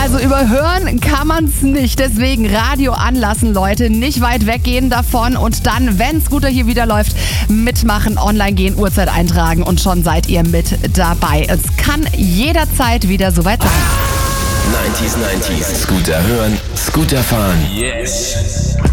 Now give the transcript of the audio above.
Also überhören kann man es nicht. Deswegen Radio anlassen, Leute. Nicht weit weggehen davon. Und dann, wenn Scooter hier wieder läuft, mitmachen, online gehen, Uhrzeit eintragen und schon seid ihr mit dabei. Es kann jederzeit wieder soweit sein. 90s. Scooter hören, Scooter fahren. Yes.